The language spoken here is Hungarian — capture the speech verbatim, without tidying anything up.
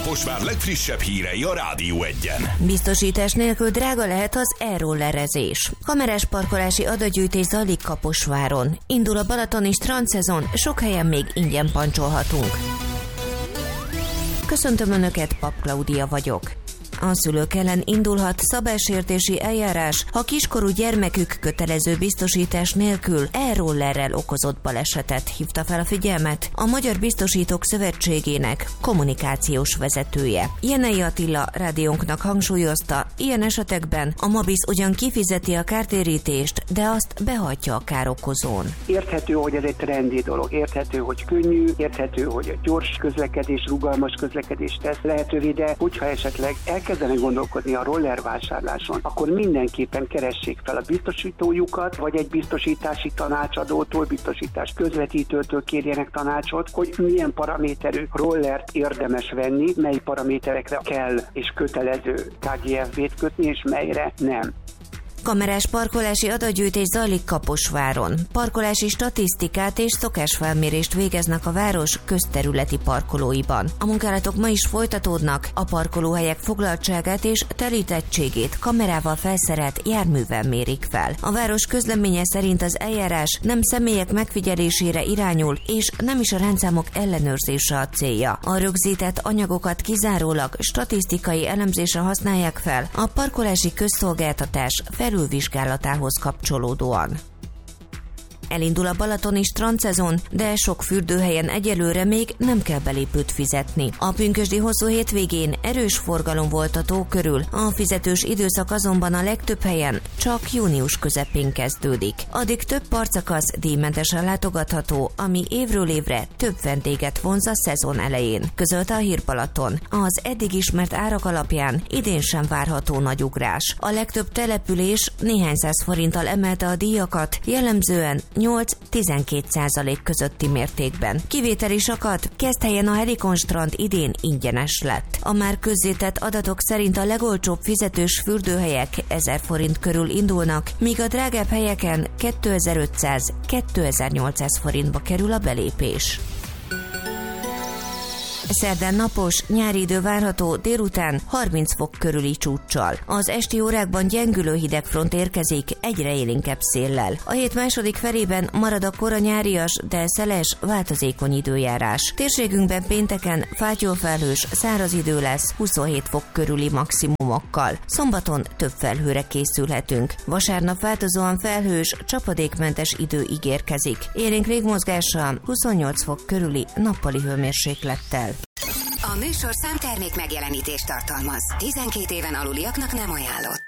Kaposvár legfrissebb hírei a Rádió Egyen. Biztosítás nélkül drága lehet az e-rollerezés. Kamerás parkolási adagyűjtés zajlik Kaposváron. Indul a balatoni strandszezon, sok helyen még ingyen pancsolhatunk. Köszöntöm Önöket, Pap Klaudia vagyok. A szülők ellen indulhat szabálysértési eljárás, ha kiskorú gyermekük kötelező biztosítás nélkül e-rollerrel okozott balesetet, hívta fel a figyelmet a Magyar Biztosítók Szövetségének kommunikációs vezetője. Jenei Attila rádiónknak hangsúlyozta, ilyen esetekben a Mabisz ugyan kifizeti a kártérítést, de azt behagyja a károkozón. Érthető, hogy ez egy trendi dolog, érthető, hogy könnyű, érthető, hogy gyors közlekedés, rugalmas közlekedés tesz lehetővé, de hogyha esetleg elkezdenek gondolkodni a roller vásárláson, akkor mindenképpen keressék fel a biztosítójukat, vagy egy biztosítási tanácsadótól, biztosítás közvetítőtől kérjenek tanácsot, hogy milyen paraméterű rollert érdemes venni, mely paraméterekre kell és kötelező ká gé ef bé-t kötni, és melyre nem. Kamerás parkolási adatgyűjtés zajlik Kaposváron. Parkolási statisztikát és szokásfelmérést végeznek a város közterületi parkolóiban. A munkálatok ma is folytatódnak, a parkolóhelyek foglaltságát és telítettségét kamerával felszerelt járművel mérik fel. A város közleménye szerint az eljárás nem személyek megfigyelésére irányul, és nem is a rendszámok ellenőrzése a célja. A rögzített anyagokat kizárólag statisztikai elemzésre használják fel a parkolási közszolgáltatás felülvizsgálatához kapcsolódóan. Elindul a balatoni strandszezon, de sok fürdőhelyen egyelőre még nem kell belépőt fizetni. A pünkösdi hosszú hétvégén erős forgalom volt a tó körül, a fizetős időszak azonban a legtöbb helyen csak június közepén kezdődik. Addig több partszakasz díjmentesen látogatható, ami évről évre több vendéget vonz a szezon elején, közölte a Hír-Balaton. Az eddig ismert árak alapján idén sem várható nagy ugrás. A legtöbb település néhány száz forinttal emelte a díjakat, jellemzően nyolc-tizenkét százalék közötti mértékben. Kivétel is akadt, Keszthelyen a Helikon strand idén ingyenes lett. A már közzétett adatok szerint a legolcsóbb fizetős fürdőhelyek ezer forint körül indulnak, míg a drágább helyeken kétezer-ötszáz-kétezer-nyolcszáz forintba kerül a belépés. Szerdán napos, nyári idő várható, délután harminc fok körüli csúccsal. Az esti órákban gyengülő hidegfront érkezik egyre élénkebb széllel. A hét második felében marad a kora nyárias, de szeles, változékony időjárás. Térségünkben pénteken fátyolfelhős, száraz idő lesz huszonhét fok körüli maximumokkal. Szombaton több felhőre készülhetünk. Vasárnap változóan felhős, csapadékmentes idő ígérkezik. Élénk légmozgással huszonnyolc fok körüli nappali hőmérséklettel. A műsorszám termék megjelenítést tartalmaz. tizenkét éven aluliaknak nem ajánlott.